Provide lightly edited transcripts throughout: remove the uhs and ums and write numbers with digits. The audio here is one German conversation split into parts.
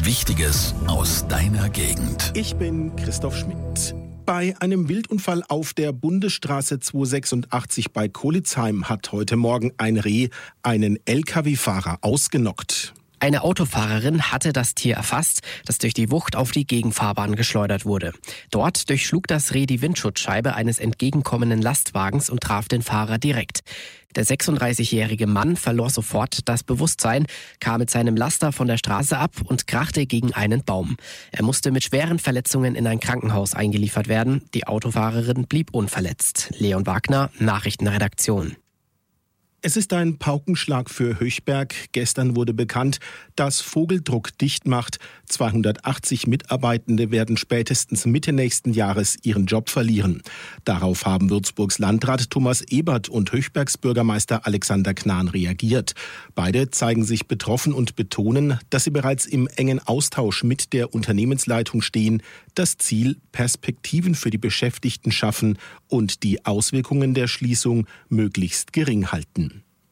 Wichtiges aus deiner Gegend. Ich bin Christoph Schmidt. Bei einem Wildunfall auf der Bundesstraße 286 bei Kolitzheim hat heute Morgen ein Reh einen Lkw-Fahrer ausgenockt. Eine Autofahrerin hatte das Tier erfasst, das durch die Wucht auf die Gegenfahrbahn geschleudert wurde. Dort durchschlug das Reh die Windschutzscheibe eines entgegenkommenden Lastwagens und traf den Fahrer direkt. Der 36-jährige Mann verlor sofort das Bewusstsein, kam mit seinem Laster von der Straße ab und krachte gegen einen Baum. Er musste mit schweren Verletzungen in ein Krankenhaus eingeliefert werden. Die Autofahrerin blieb unverletzt. Leon Wagner, Nachrichtenredaktion. Es ist ein Paukenschlag für Höchberg. Gestern wurde bekannt, dass Vogeldruck dicht macht. 280 Mitarbeitende werden spätestens Mitte nächsten Jahres ihren Job verlieren. Darauf haben Würzburgs Landrat Thomas Ebert und Höchbergs Bürgermeister Alexander Knahn reagiert. Beide zeigen sich betroffen und betonen, dass sie bereits im engen Austausch mit der Unternehmensleitung stehen, das Ziel Perspektiven für die Beschäftigten schaffen und die Auswirkungen der Schließung möglichst gering halten.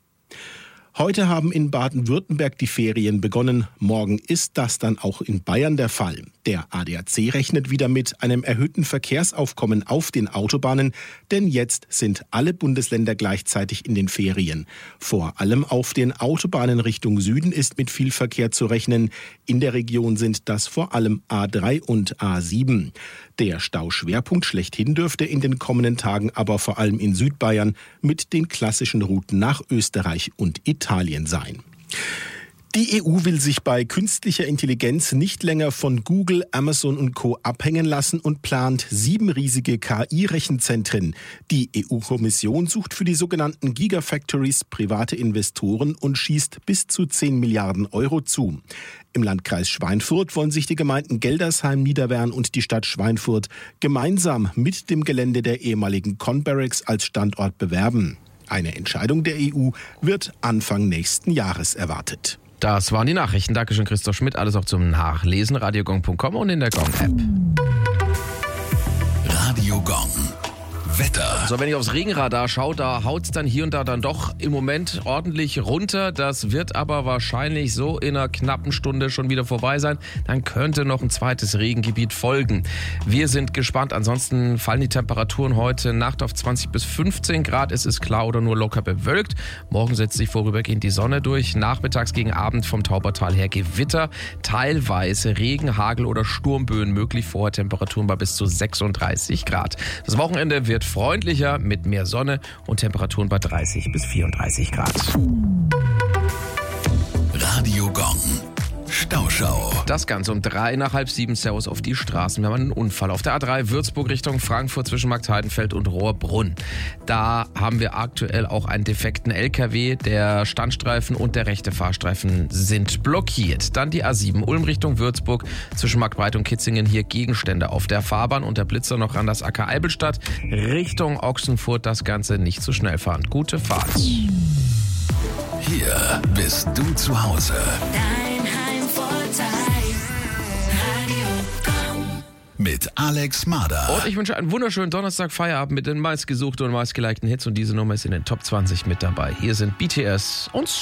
Heute haben in Baden-Württemberg die Ferien begonnen. Morgen ist das dann auch in Bayern der Fall. Der ADAC rechnet wieder mit einem erhöhten Verkehrsaufkommen auf den Autobahnen, denn jetzt sind alle Bundesländer gleichzeitig in den Ferien. Vor allem auf den Autobahnen Richtung Süden ist mit viel Verkehr zu rechnen. In der Region sind das vor allem A3 und A7. Der Stauschwerpunkt schlechthin dürfte in den kommenden Tagen aber vor allem in Südbayern mit den klassischen Routen nach Österreich und Italien sein. Die EU will sich bei künstlicher Intelligenz nicht länger von Google, Amazon und Co. abhängen lassen und plant 7 riesige KI-Rechenzentren. Die EU-Kommission sucht für die sogenannten Gigafactories private Investoren und schießt bis zu 10 Milliarden Euro zu. Im Landkreis Schweinfurt wollen sich die Gemeinden Geldersheim, Niederwern und die Stadt Schweinfurt gemeinsam mit dem Gelände der ehemaligen Conbarracks als Standort bewerben. Eine Entscheidung der EU wird Anfang nächsten Jahres erwartet. Das waren die Nachrichten. Dankeschön, Christoph Schmidt. Alles auch zum Nachlesen. radiogong.com und in der Gong-App. Radio Gong. Wetter. So, wenn ich aufs Regenradar schaue, da haut es dann hier und da dann doch im Moment ordentlich runter. Das wird aber wahrscheinlich so in einer knappen Stunde schon wieder vorbei sein. Dann könnte noch ein zweites Regengebiet folgen. Wir sind gespannt. Ansonsten fallen die Temperaturen heute Nacht auf 20 bis 15 Grad. Es ist klar oder nur locker bewölkt. Morgen setzt sich vorübergehend die Sonne durch. Nachmittags gegen Abend vom Taubertal her Gewitter. Teilweise Regen, Hagel oder Sturmböen möglich. Vorher Temperaturen bei bis zu 36 Grad. Das Wochenende wird freundlicher mit mehr Sonne und Temperaturen bei 30 bis 34 Grad. Radio Gong. Stauschau. Das Ganze um 3 nach halb 7. Servus auf die Straßen. Wir haben einen Unfall auf der A3 Würzburg Richtung Frankfurt zwischen Marktheidenfeld und Rohrbrunn. Da haben wir aktuell auch einen defekten LKW. Der Standstreifen und der rechte Fahrstreifen sind blockiert. Dann die A7 Ulm Richtung Würzburg zwischen Marktbreit und Kitzingen. Hier Gegenstände auf der Fahrbahn und der Blitzer noch an das Acker Eibelstadt. Richtung Ochsenfurt das Ganze nicht zu schnell fahren. Gute Fahrt. Hier bist du zu Hause. Mit Alex Mader. Und ich wünsche einen wunderschönen Donnerstag Feierabend mit den meistgesuchten und meistgelikten Hits. Und diese Nummer ist in den Top 20 mit dabei. Hier sind BTS und